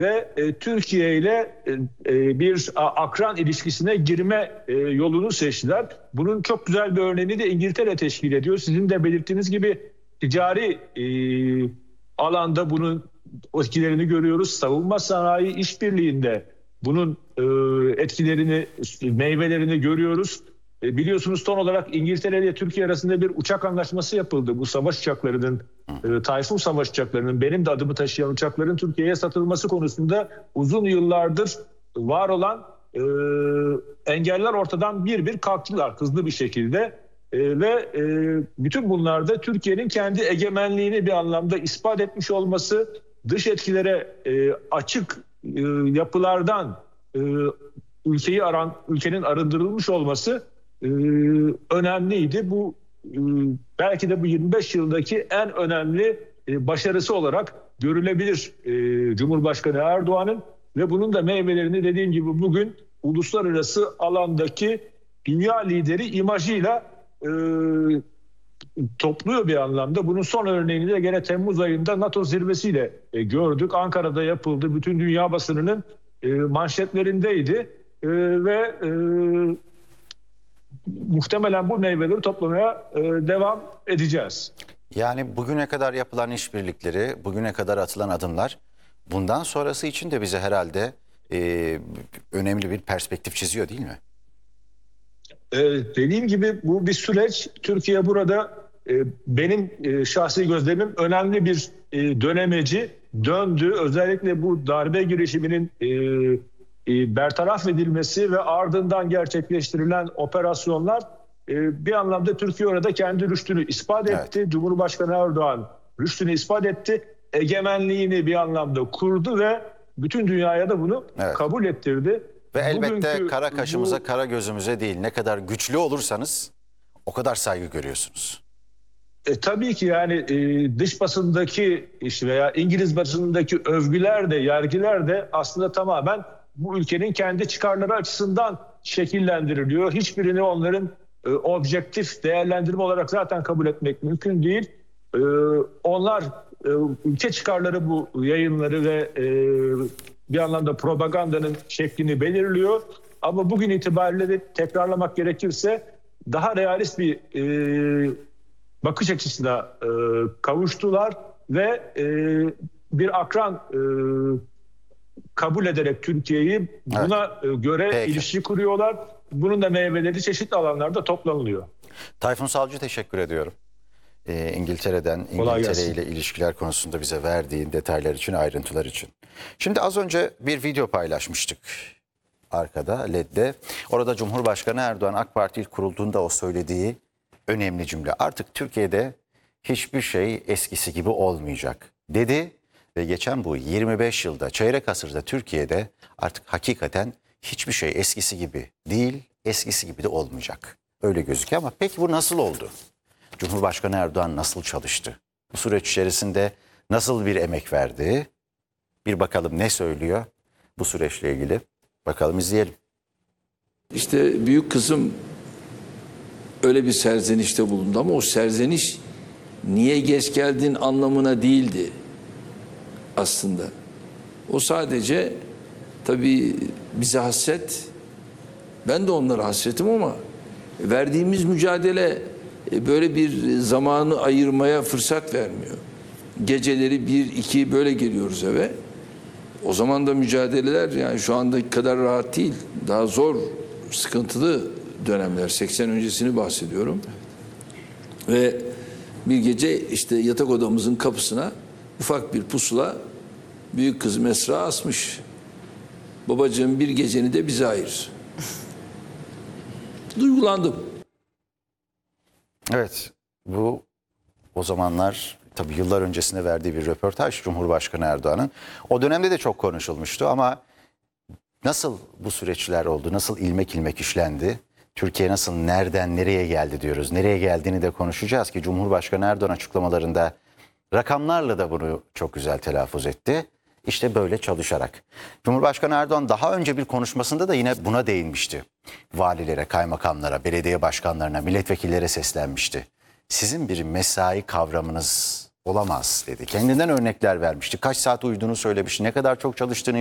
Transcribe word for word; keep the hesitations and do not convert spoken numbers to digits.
ve e, Türkiye ile e, e, bir a, akran ilişkisine girme e, yolunu seçtiler. Bunun çok güzel bir örneğini de İngiltere teşkil ediyor. Sizin de belirttiğiniz gibi ticari e, alanda bunun etkilerini görüyoruz. Savunma sanayi işbirliğinde bunun e, etkilerini, meyvelerini görüyoruz. E, biliyorsunuz son olarak İngiltere ile Türkiye arasında bir uçak anlaşması yapıldı. Bu savaş uçaklarının, e, Tayfun savaş uçaklarının, benim de adımı taşıyan uçakların Türkiye'ye satılması konusunda uzun yıllardır var olan e, engeller ortadan bir bir kalktılar hızlı bir şekilde. E, ve e, bütün bunlarda Türkiye'nin kendi egemenliğini bir anlamda ispat etmiş olması, dış etkilere e, açık e, yapılardan e, ülkeyi aran, ülkenin arındırılmış olması e, önemliydi. Bu e, belki de bu yirmi beş yıldaki en önemli e, başarısı olarak görülebilir e, Cumhurbaşkanı Erdoğan'ın ve bunun da meyvelerini dediğim gibi bugün uluslararası alandaki dünya lideri imajıyla e, topluyor bir anlamda. Bunun son örneğini de gene Temmuz ayında NATO zirvesiyle e, gördük. Ankara'da yapıldı. Bütün dünya basınının e, manşetlerindeydi. E, ve e, muhtemelen bu meyveleri toplamaya e, devam edeceğiz. Yani bugüne kadar yapılan işbirlikleri, bugüne kadar atılan adımlar bundan sonrası için de bize herhalde e, önemli bir perspektif çiziyor değil mi? Ee, dediğim gibi bu bir süreç. Türkiye burada e, benim e, şahsi gözlemim önemli bir e, dönemeci döndü. Özellikle bu darbe girişiminin e, e, bertaraf edilmesi ve ardından gerçekleştirilen operasyonlar e, bir anlamda Türkiye orada kendi rüştünü ispat etti. Evet. Cumhurbaşkanı Erdoğan rüştünü ispat etti. Egemenliğini bir anlamda kurdu ve bütün dünyaya da bunu evet. kabul ettirdi. Ve elbette Bugünkü, kara kaşımıza, bu, kara gözümüze değil, ne kadar güçlü olursanız o kadar saygı görüyorsunuz. E, tabii ki yani e, dış basındaki işte veya İngiliz basındaki övgüler de, yergiler de aslında tamamen bu ülkenin kendi çıkarları açısından şekillendiriliyor. Hiçbirini onların e, objektif değerlendirme olarak zaten kabul etmek mümkün değil. E, onlar e, ülke çıkarları bu yayınları ve e, bir anlamda propagandanın şeklini belirliyor. Ama bugün itibariyle de tekrarlamak gerekirse daha realist bir e, bakış açısına e, kavuştular ve e, bir akran e, kabul ederek Türkiye'yi buna evet. göre Peki. ilişki kuruyorlar. Bunun da meyveleri çeşitli alanlarda toplanılıyor. Tayfun Savcı, teşekkür ediyorum. Ee, İngiltere'den, İngiltere ile ilişkiler konusunda bize verdiğin detaylar için, ayrıntılar için. Şimdi az önce bir video paylaşmıştık arkada L E D'de. Orada Cumhurbaşkanı Erdoğan AK Parti ilk kurulduğunda o söylediği önemli cümle. Artık Türkiye'de hiçbir şey eskisi gibi olmayacak dedi ve geçen bu yirmi beş yılda, çeyrek asırda Türkiye'de artık hakikaten hiçbir şey eskisi gibi değil, eskisi gibi de olmayacak. Öyle gözüküyor ama peki bu nasıl oldu? Cumhurbaşkanı Erdoğan nasıl çalıştı? Bu süreç içerisinde nasıl bir emek verdi? Bir bakalım ne söylüyor bu süreçle ilgili. Bakalım, izleyelim. İşte büyük kızım öyle bir serzenişte bulundu ama o serzeniş niye geç geldin anlamına değildi aslında. O sadece tabii bize hasret, ben de onlara hasretim ama verdiğimiz mücadele böyle bir zamanı ayırmaya fırsat vermiyor. Geceleri bir, iki böyle geliyoruz eve. O zaman da mücadeleler yani şu andaki kadar rahat değil. Daha zor, sıkıntılı dönemler. seksen öncesini bahsediyorum. Ve bir gece işte yatak odamızın kapısına ufak bir pusula büyük kızım Esra asmış. Babacığım bir geceni de bize ayır. Duygulandım. Evet, bu o zamanlar tabii yıllar öncesinde verdiği bir röportaj Cumhurbaşkanı Erdoğan'ın. O dönemde de çok konuşulmuştu ama nasıl bu süreçler oldu, nasıl ilmek ilmek işlendi? Türkiye nasıl, nereden nereye geldi diyoruz. Nereye geldiğini de konuşacağız ki Cumhurbaşkanı Erdoğan açıklamalarında rakamlarla da bunu çok güzel telaffuz etti. İşte böyle çalışarak. Cumhurbaşkanı Erdoğan daha önce bir konuşmasında da yine buna değinmişti. Valilere, kaymakamlara, belediye başkanlarına, milletvekillere seslenmişti. Sizin bir mesai kavramınız olamaz dedi. Kendinden örnekler vermişti. Kaç saat uyuduğunu söylemiş, ne kadar çok çalıştığını